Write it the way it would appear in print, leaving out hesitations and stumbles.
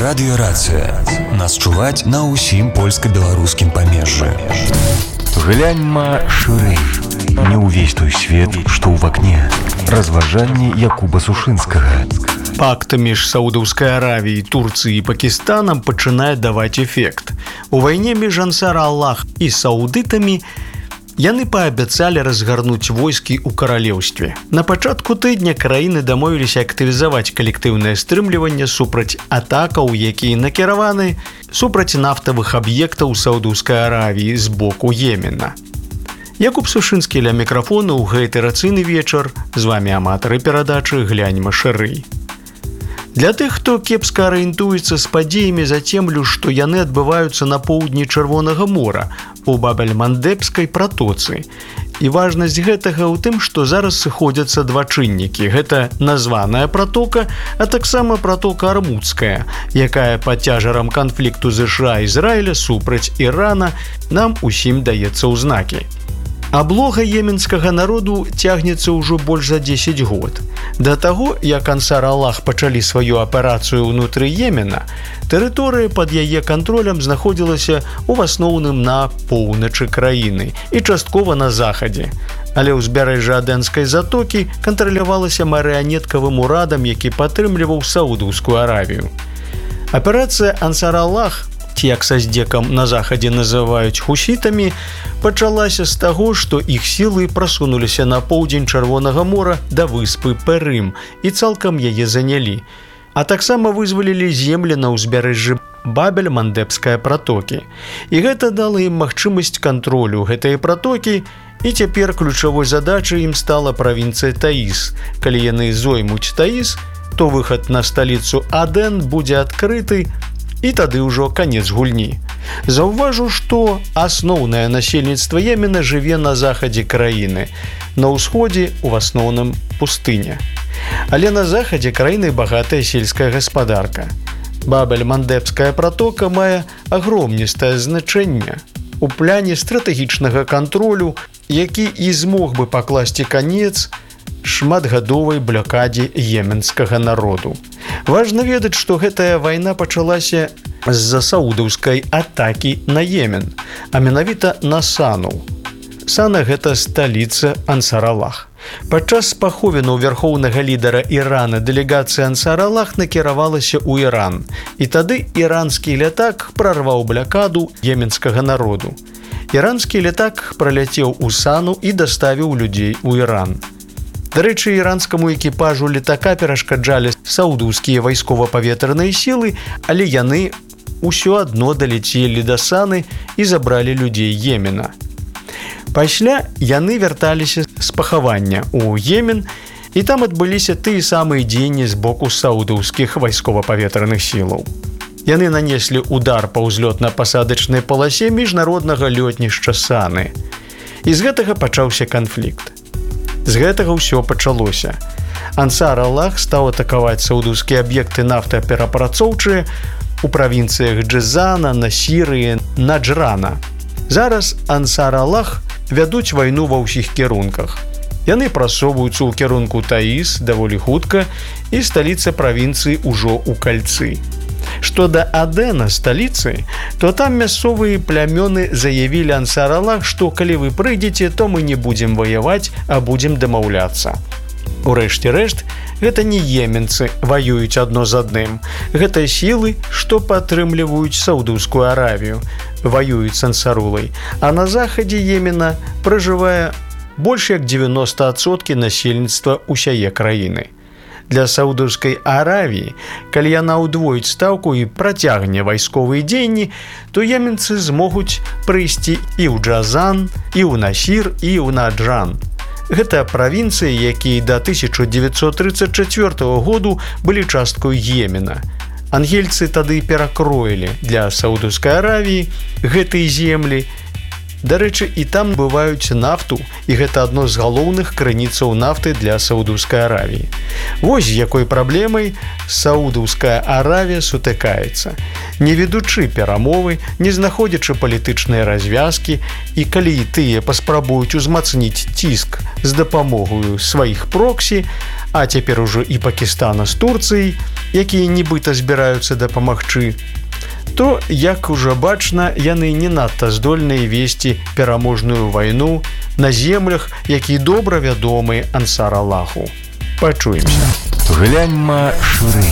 Радыёрацыя. Нас чуваць на ўсім польска-беларускім памежжы. Гляньма шырэй. Не ўвесь той свет, што ў вакне. Разважанні Якуба Сушынскага. Пакт між Саудаўскай Аравіяй, Турцыяй і Пакістанам пачынае даваць эфект. У вайне між Ансар Аллах і саудытамі яны паабяцалі разгарнуць войскі ў каралеўстве. На пачатку тыдня краіны дамовіліся актывізаваць калектыўнае стрымліванне супраць атакаў, якія накіраваны супраць нафтавых аб'ектаў Саудаўскай Аравіі з боку Йемена. Якуб Сушынскі ля мікрафону ў гэты рацыйны вечар. З вамі аматары перадачы «Гляньма шырэй». Для тых, хто кепска арыентуецца з падзеямі зацемлю, што яны адбываюцца на поўдні Чырвонага мора, у Баб-эль-Мандэбскай пратоцы. І важнасць гэтага ў тым, што зараз сыходзяцца два чыннікі. Гэта названая пратока, а таксама пратока Армудская, якая пад цяжарам канфлікту ЗША і Ізраіля супраць Ірана нам усім даецца ў знакі. Аблога йеменскага народу цягнецца ўжо больш за 10 год. Да таго, як Ансар Аллах пачалі сваю аперацыю ўнутры Йемена, тэрыторыя пад яе кантролем знаходзілася ў асноўным на поўначы краіны і часткова на захадзе. Але ўзбярэжжа Адэнскай затокі кантралявалася марыянеткавым урадам, які падтрымліваў Саудаўскую Аравію. Аперацыя Ансар Аллах, ці як са здзекам на захадзе называюць хусітамі, пачалася з таго, што іх сілы прасунуліся на поўдзень Чырвонага мора да выспы Перым і цалкам яе занялі, а таксама вызвалілі землі на ўзбярэжжы Баб-эль-Мандэбскай пратокі. І гэта дала ім магчымасць кантролю гэтай пратокі, і цяпер ключавой задачай ім стала правінцыя Таіс. Калі яны зоймуць Таіс, то выхад на сталіцу Адэн будзе адкрыты, і тады ўжо канец гульні. Заўважу, што асноўнае насельніцтва Йемена жыве на захадзе краіны, на ўсходзе ў асноўным пустыня. Але на захадзе краіны багатая сельская гаспадарка. Баб-эль-Мандэбская пратока мае агромністае значэнне у пляне стратэгічнага кантролю, які і змог бы пакласці канец шматгадовай блакадзе йеменскага народу. Важна ведаць, што гэтая вайна пачалася з-за саудаўскай атакі на Йемен, а менавіта на Сану. Сана – гэта сталіца Ансар Аллах. Падчас паховіну вярхоўнага лідара Ірана дэлегацыя Ансар Аллах накіравалася ў Іран, і тады іранскі лятак прарваў блакаду йеменскага народу. Іранскі лятак праляцеў у Сану і даставіў людзей у Іран. Дарэчы, іранскаму экіпажу летака перашкаджалі саудаўскія вайскова-паветраныя сілы, але яны ўсё адно далецелі да Саны і забралі людзей Йемена. Пасля яны вярталіся з пахавання ў Йемен, і там адбыліся тыя самыя дзеянні з боку саудаўскіх вайскова-паветраных сілаў. Яны нанеслі удар па ўзлётна-пасадачнай паласе міжнароднага лётнішча Саны. І з гэтага пачаўся канфлікт. З гэтага ўсё пачалося. Ансар Аллах стаў атакаваць саудаўскія аб'екты нафтаперапрацоўчыя у правінцыях Джызана, Насіры, Наджрана. Зараз Ансар Аллах вядуць вайну ва ўсіх кірунках. Яны прасоўваюцца ў кірунку Таіс даволі хутка, і сталіца правінцыі ўжо ў кальцы. Што да Адэна, сталіцы, то там мясцовыя плямёны заявілі Ансар Аллах, што калі вы прыйдзеце, то мы не будзем ваяваць, а будзем дамаўляцца. Урэшце рэшт, гэта не йеменцы ваююць адно з адным. Гэта сілы, што падтрымліваюць Саудаўскую Аравію, ваююць з Ансарулай, а на захадзе Йемена пражывае больш як 90% насельніцтва ўсяе краіны. Для Саудаўскай Аравіі, калі яна ўдвоіць стаўку і працягне вайсковыя дзеянні, то йеменцы змогуць прыйсці і ў Джазан, і ў Насір, і ў Наджран. Гэта правінцыі, якія да 1934 году былі часткай Йемена. Ангельцы тады перакроілі для Саудаўскай Аравіі гэтыя землі. Дарэчы, і там бываюць нафту, і гэта адно з галоўных крыніцаў нафты для Саудаўскай Аравіі. Вось з якой праблемай Саудаўская Аравія сутыкаецца. Не ведучы перамовы, не знаходзячы палітычныя развязкі, і калі тыя паспрабуюць узмацніць ціск з дапамогаю сваіх проксі, а цяпер ужо і Пакістана з Турцыяй, якія нібыта збіраюцца дапамагчы, то, як ужо бачна, яны не надта здольныя весці пераможную вайну на землях, які добра вядомы Ансар Аллаху. Пачуемся. Гляньма шырэй.